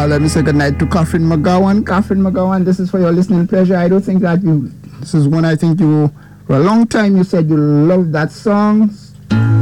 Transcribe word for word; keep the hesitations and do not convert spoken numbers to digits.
let me say goodnight to Catherine McGowan. Catherine McGowan, this is for your listening pleasure. I don't think that you, this is one I think you, for a long time you said you loved that song.